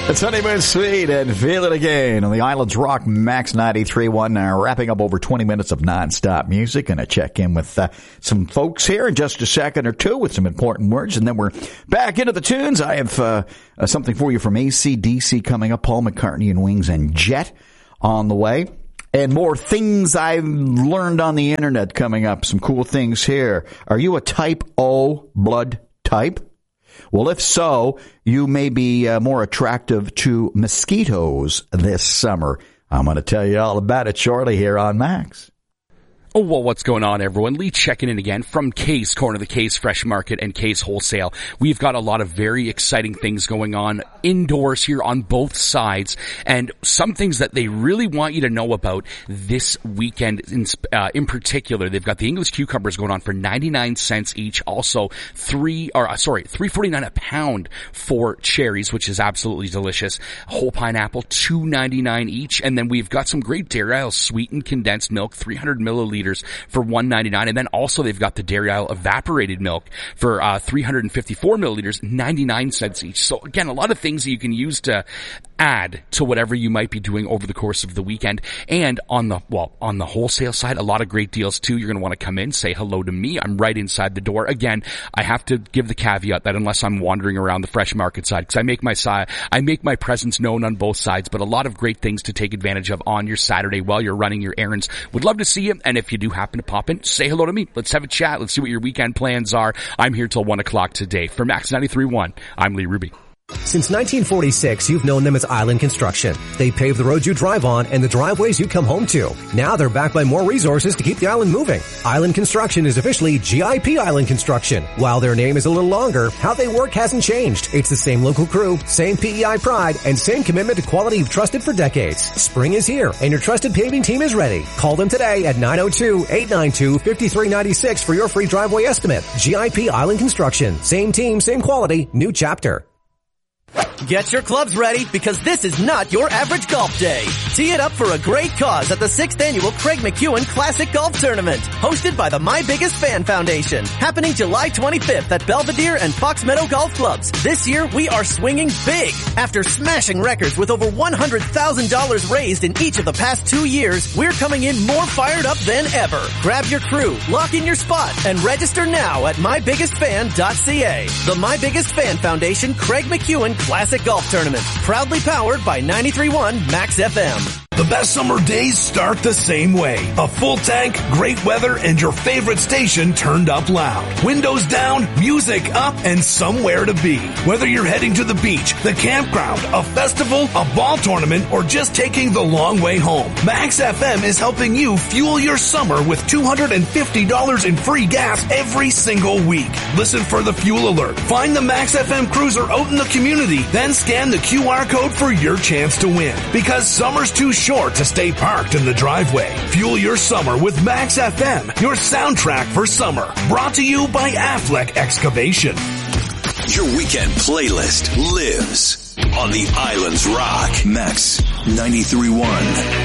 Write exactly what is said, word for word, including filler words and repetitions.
It's Honeymoon Suite and Feel It Again on the Islands Rock Max ninety-three point one. Uh, wrapping up over twenty minutes of nonstop music. Going to check in with uh, some folks here in just a second or two with some important words. And then we're back into the tunes. I have uh, uh, something for you from A C D C coming up. Paul McCartney and Wings and Jet on the way. And more things I've learned on the internet coming up. Some cool things here. Are you a type O blood type? Well, if so, you may be uh, more attractive to mosquitoes this summer. I'm going to tell you all about it shortly here on Max. Oh, well, what's going on, everyone? Lee checking in again from Kay's Corner, the Kay's Fresh Market and Kay's Wholesale. We've got a lot of very exciting things going on indoors here on both sides, and some things that they really want you to know about this weekend in, uh, in particular. They've got the English cucumbers going on for ninety-nine cents each. Also, three, or uh, sorry, three forty-nine a pound for cherries, which is absolutely delicious. Whole pineapple, two ninety-nine each, and then we've got some great Dairy Isle sweetened condensed milk, three hundred milliliters. For one ninety-nine, and then also they've got the Dairy Isle evaporated milk for uh three hundred fifty-four milliliters, ninety-nine cents each. So again, a lot of things that you can use to add to whatever you might be doing over the course of the weekend. And on the well, on the wholesale side, a lot of great deals too. You're going to want to come in, say hello to me. I'm right inside the door. Again, I have to give the caveat that unless I'm wandering around the fresh market side, because I make my side, I make my presence known on both sides. But a lot of great things to take advantage of on your Saturday while you're running your errands. Would love to see you, and if you do happen to pop in, say hello to me. Let's have a chat. Let's see what your weekend plans are. I'm here till one o'clock today. For Max ninety-three point one, I'm Lee Ruby. Since nineteen forty-six, you've known them as Island Construction. They pave the roads you drive on and the driveways you come home to. Now they're backed by more resources to keep the island moving. Island Construction is officially G I P Island Construction. While their name is a little longer, how they work hasn't changed. It's the same local crew, same P E I pride, and same commitment to quality you've trusted for decades. Spring is here, and your trusted paving team is ready. Call them today at nine oh two, eight nine two, five three nine six for your free driveway estimate. G I P Island Construction. Same team, same quality, new chapter. Get your clubs ready, because this is not your average golf day. Tee it up for a great cause at the sixth Annual Craig McEwen Classic Golf Tournament, hosted by the My Biggest Fan Foundation, happening July twenty-fifth at Belvedere and Fox Meadow Golf Clubs. This year, we are swinging big. After smashing records with over one hundred thousand dollars raised in each of the past two years, we're coming in more fired up than ever. Grab your crew, lock in your spot, and register now at my biggest fan dot c a. The My Biggest Fan Foundation Craig McEwen Classic Golf Tournament, proudly powered by ninety-three point one Max F M. The best summer days start the same way. A full tank, great weather, and your favorite station turned up loud. Windows down, music up, and somewhere to be. Whether you're heading to the beach, the campground, a festival, a ball tournament, or just taking the long way home, Max F M is helping you fuel your summer with two hundred fifty dollars in free gas every single week. Listen for the fuel alert. Find the Max F M cruiser out in the community, then scan the Q R code for your chance to win. Because summer's too short to stay parked in the driveway. Fuel your summer with Max F M, your soundtrack for summer. Brought to you by Affleck Excavation. Your weekend playlist lives on the Islands Rock. Max ninety-three point one.